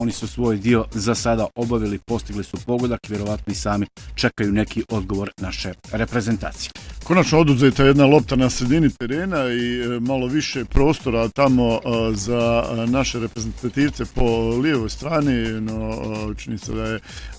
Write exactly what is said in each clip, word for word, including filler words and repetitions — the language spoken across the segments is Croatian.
oni su svoj dio za sada obavili, postigli su pogodak, vjerovatno i sami čekaju neki odgovor naše reprezentacije. Konačno oduzeta jedna lopta na sredini terena i malo više prostora tamo za naše reprezentativce po lijevoj strani, no čini se da je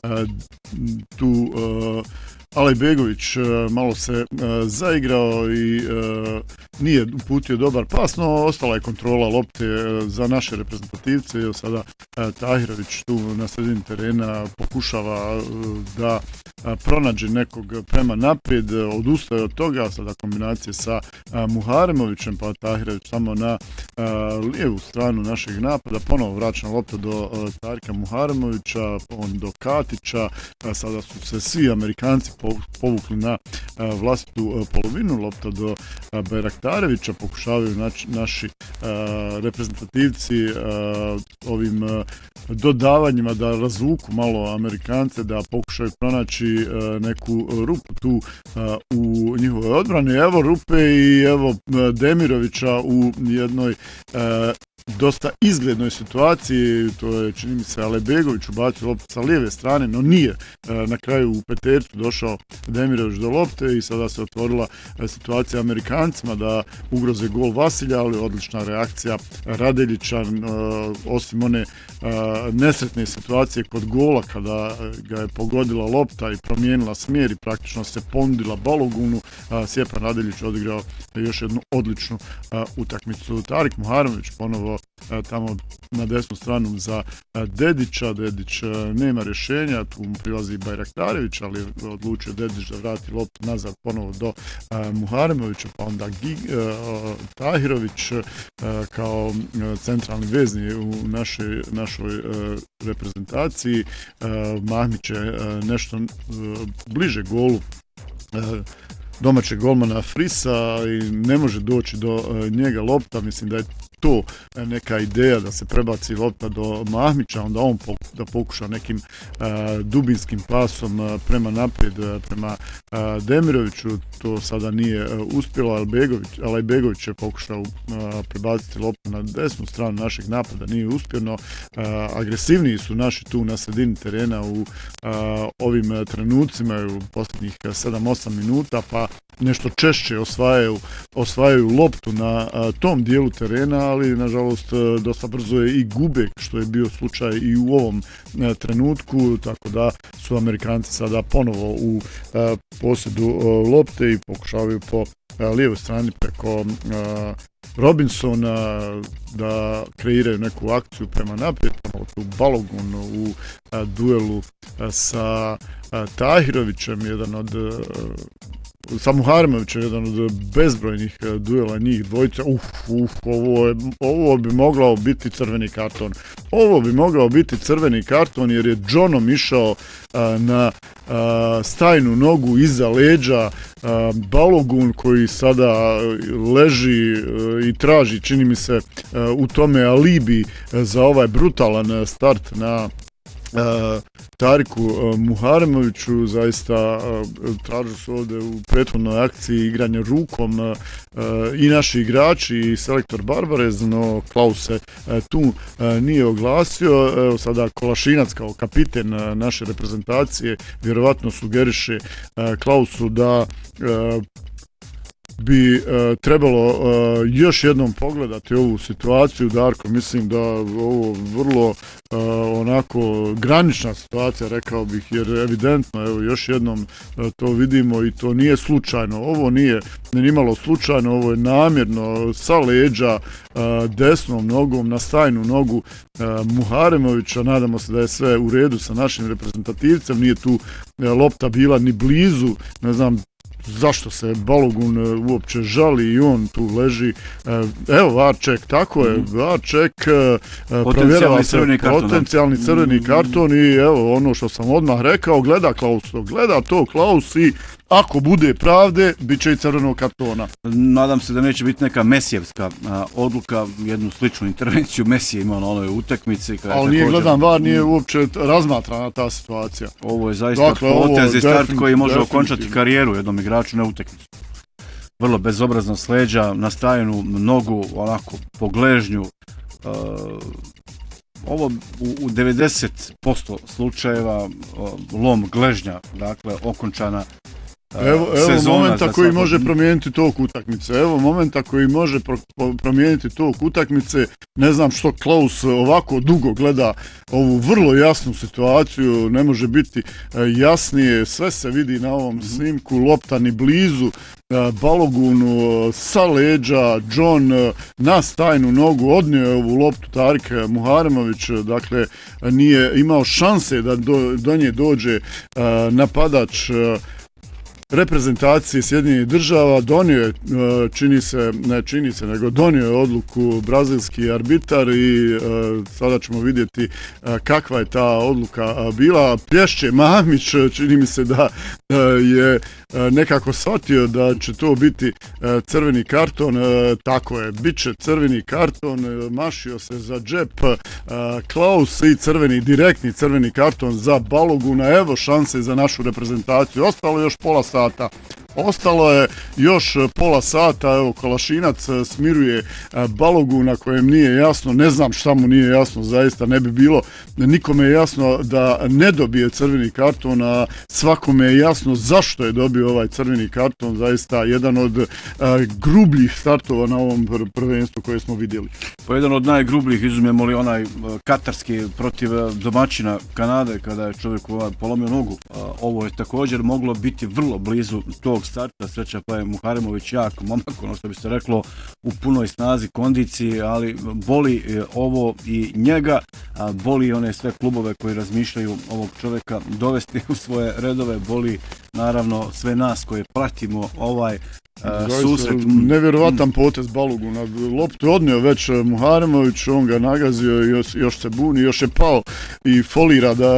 tu Alejbegović malo se zaigrao i nije uputio dobar pas, no ostala je kontrola lopte za naše reprezentativce. Evo sada Tahirović tu na sredini terena pokušava da pronađe nekog prema naprijed, odustaje od toga, sada kombinacije sa Muharemovićem, pa Tahirović samo na lijevu stranu našeg napada, ponovo vraćena lopta do Tarika Muharemovića, on do Katića, sada su se svi Amerikanci povukli na vlastitu polovinu, lopta do Bajraktarevića, pokušavaju nači, naši reprezentativci ovim dodavanjima da razvuku malo Amerikance, da pokušaju pronaći neku rupu tu u njihovoj odbrani. Evo rupe i evo Demirovića u jednoj dosta izglednoj situaciji, to je čini mi se Alejbegović ubacio loptu sa lijeve strane, no nije na kraju u petercu došao Demirović do lopte i sada se otvorila situacija Amerikancima da ugroze gol Vasilja, ali odlična reakcija Radeljića, osim one nesretne situacije kod gola kada ga je pogodila lopta i promijenila smjer i praktično se ponudila Balogunu, Stjepan Radeljić odigrao još jednu odličnu utakmicu. Tarik Muharemović ponovo tamo na desnu stranu za Dedića, Dedić nema rješenja, tu mu prilazi Bajraktarević, ali odlučio Dedić da vrati loptu nazad ponovo do Muharemovića, pa onda Gig, Tahirović kao centralni vezni u našoj, našoj reprezentaciji. Mahmić je nešto bliže golu domaćeg golmana Frisa i ne može doći do njega lopta. Mislim da je to neka ideja da se prebaci lopta do Mahmića, onda on da pokuša nekim uh, dubinskim pasom uh, prema naprijed, uh, prema uh, Demiroviću. To sada nije uh, uspjelo, ali Alejbegović je pokušao uh, prebaciti loptu na desnu stranu našeg napada, nije uspjeno. Uh, agresivniji su naši tu na sredini terena u uh, ovim uh, trenucima, u posljednjih sedam osam minuta, pa nešto češće osvajaju, osvajaju loptu na uh, tom dijelu terena, ali nažalost dosta brzo je i gube, što je bio slučaj i u ovom uh, trenutku, tako da su Amerikanci sada ponovo u uh, posjedu uh, lopte i pokušavaju po uh, lijevoj strani preko uh, Robinsona da kreiraju neku akciju prema naprijed, ponovo tu Balogun u uh, duelu uh, sa uh, Tahirovićem, jedan od uh, sa Muharemovićem, jedan od bezbrojnih duela njih dvojice. Uf, uf, ovo, je, ovo bi mogao biti crveni karton. Ovo bi mogao biti crveni karton jer je Johnom išao a, na a, stajnu nogu iza leđa a, Balogun koji sada leži a, i traži, čini mi se, a, u tome alibi za ovaj brutalan start na Uh, Tariku uh, Muharemoviću. Zaista uh, tražu su ovdje u prethodnoj akciji igranje rukom uh, i naši igrači i selektor Barbarez, no Klaus se uh, tu uh, nije oglasio. Evo sada Kolašinac kao kapiten uh, naše reprezentacije vjerovatno sugeriše uh, Klausu da uh, bi uh, trebalo uh, još jednom pogledati ovu situaciju. Darko, mislim da ovo vrlo uh, onako granična situacija, rekao bih, jer evidentno, evo još jednom uh, to vidimo i to nije slučajno. Ovo nije nimalo slučajno, ovo je namjerno sa leđa uh, desnom nogom na stajnu nogu uh, Muharemovića. Nadamo se da je sve u redu sa našim reprezentativcem, nije tu uh, lopta bila ni blizu, ne znam zašto se Balogun uopće žali i on tu leži. Evo Varček, tako je, Varček provjerava se potencijalni crveni karton i evo ono što sam odmah rekao, gleda Klaus to, gleda to Klaus i ako bude pravde, bit će i crvenog kartona. Nadam se da neće biti neka mesijevska a, odluka, jednu sličnu intervenciju Mesije imao na onoj utakmici. Ali također, nije gledan var, nije uopće razmatrana ta situacija. Ovo je zaista dakle, potez i start koji može okončati karijeru jednom igraču na utakmicu. Vrlo bezobrazno sleđa, na stajenu nogu, onako po gležnju. Uh, ovo u, u devedeset posto slučajeva lom gležnja, dakle okončana Evo, evo momenta koji može promijeniti tok utakmice. Evo momenta koji može pro, promijeniti tok utakmice. Ne znam što Klaus ovako dugo gleda ovu vrlo jasnu situaciju. Ne može biti jasnije. Sve se vidi na ovom snimku. Lopta ni blizu Balogunu sa leđa. John na stajnu nogu odnio je ovu loptu. Tarik Muharemović dakle nije imao šanse da do, do nje dođe napadač reprezentacije Sjedinjenih država. Donio je, čini se, ne čini se, nego donio je odluku brazilski arbitar i uh, sada ćemo vidjeti uh, kakva je ta odluka uh, bila. Plješće Mamić, čini mi se da uh, je uh, nekako shvatio da će to biti uh, crveni karton. Uh, tako je, bit će crveni karton, uh, mašio se za džep uh, Klaus i crveni, direktni crveni karton za Baloguna. Evo šanse za našu reprezentaciju. Ostalo još pola sata. Ostalo je još pola sata, evo Kolašinac smiruje Baloguna kojem nije jasno, ne znam šta mu nije jasno, zaista ne bi bilo nikome je jasno da ne dobije crveni karton, a svakome je jasno zašto je dobio ovaj crveni karton, zaista jedan od a, grubljih startova na ovom prvenstvu koje smo vidjeli. Po jedan od najgrubljih, izumijemo li onaj katarski protiv domaćina Kanade kada je čovjek polomio nogu, ovo je također moglo biti vrlo blizu tog starta, sreća pa je Muharemović jak momak, ono što bi se reklo u punoj snazi, kondiciji, ali boli ovo i njega, a boli one sve klubove koji razmišljaju ovog čovjeka dovesti u svoje redove, boli naravno sve nas koji pratimo ovaj Uh, susret. Nevjerovatan potez Baloguna. Loptu odnio već Muharemović, on ga nagazio i još, još se buni, još je pao i folira da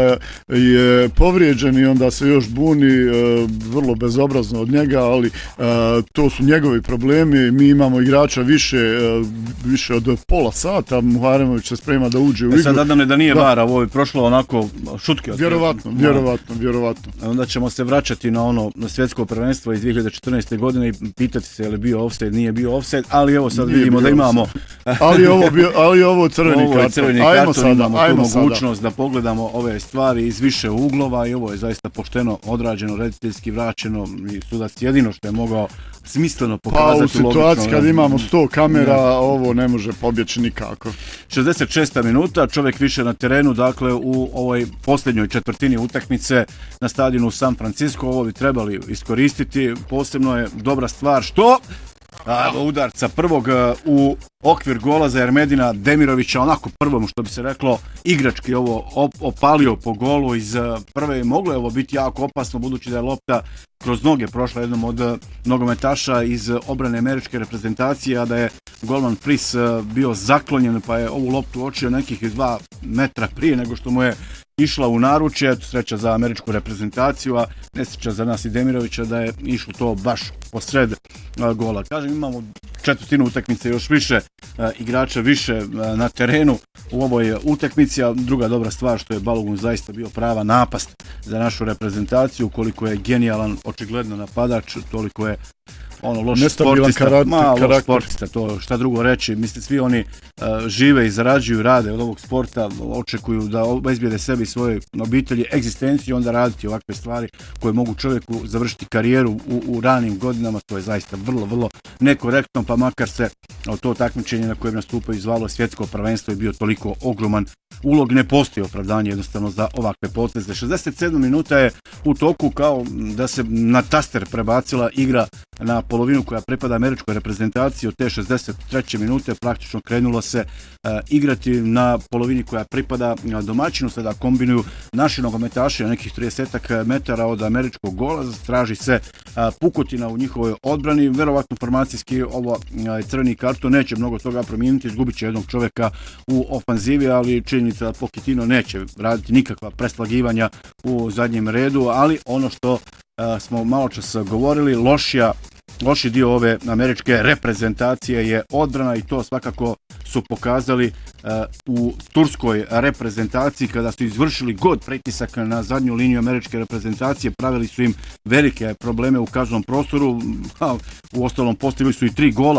je povrijeđen i onda se još buni, uh, vrlo bezobrazno od njega, ali uh, to su njegovi problemi. Mi imamo igrača više, uh, više od pola sata, Muharemović se sprema da uđe u igru. E sad nadam ne da nije da. Vara, ovo je prošlo onako šutke. Vjerovatno, vjerovatno, vjerovatno. Onda ćemo se vraćati na ono na svjetsko prvenstvo iz dvije hiljade četrnaeste. godine i pitati se je li bio offside, nije bio offside, ali evo sad nije vidimo da imamo ali ovo bio, ali ovo crveni ovo karton. Crveni ajmo karton, sada, imamo ajmo tu sada. mogućnost da pogledamo ove stvari iz više uglova i ovo je zaista pošteno odrađeno, rediteljski vraćeno i sudac jedino što je mogao smisleno pokazati. Pa u situaciji kad imamo sto kamera, ja. Ovo ne može pobjeći nikako. šezdeset šesta minuta, čovjek više na terenu, dakle u ovoj posljednjoj četvrtini utakmice na stadionu San Francisco, ovo bi trebali iskoristiti, posebno je dobra stvar što a, udarca prvog u okvir gola za Ermedina Demirovića, onako prvom što bi se reklo igrački ovo op, opalio po golu iz prve, moglo je ovo biti jako opasno budući da je lopta kroz noge prošla jednom od nogometaša iz obrane američke reprezentacije, a da je golman Fris bio zaklonjen pa je ovu loptu očio nekih dva metra prije nego što mu je išla u naručje, sreća za američku reprezentaciju, a nesreća za nas i Demirovića da je išlo to baš posred uh, gola. Kažem, imamo četvrtinu utakmice, još više uh, igrača, više uh, na terenu u ovoj utakmici, a druga dobra stvar što je Balogun zaista bio prava napast za našu reprezentaciju, koliko je genijalan, očigledno napadač, toliko je ono loš sportista, karakter, ma loš karakter. sportista, to šta drugo reći, mislim svi oni uh, žive i zarađuju, rade od ovog sporta, očekuju da obezbijede sebi i svoje obitelji egzistenciju, onda raditi ovakve stvari koje mogu čovjeku završiti karijeru u, u ranim godinama, to je zaista vrlo, vrlo nekorektno, pa makar se to takmičenje na kojem nastupaju zvalo svjetsko prvenstvo je bio toliko ogroman ulog, ne postoji opravdanje jednostavno za ovakve poteze. šezdeset sedma minuta je u toku kao da se na taster prebacila igra na polovinu koja pripada američkoj reprezentaciji. Od te šezdeset treće minute praktično krenulo se uh, igrati na polovini koja pripada domaćinu. Sada kombinuju naši nogometaši na nekih trideset metara od američkog gola. Traži se uh, pukotina u njihovoj odbrani. Verovatno formacijski ovo uh, crveni karton neće mnogo toga promijeniti. Izgubit će jednog čovjeka u ofanzivi, ali činjenica da Pochettino neće raditi nikakva preslagivanja u zadnjem redu, ali ono što uh, smo malo čas govorili, lošija Loši dio ove američke reprezentacije je odbrana i to svakako su pokazali uh, u turskoj reprezentaciji kada su izvršili god pritisak na zadnju liniju američke reprezentacije, pravili su im velike probleme u kaznom prostoru, a, u ostalom postigli su i tri gola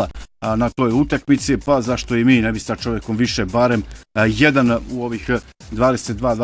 na toj utakmici, pa zašto i mi ne bi sa čovjekom više barem jedan u ovih dvadeset dva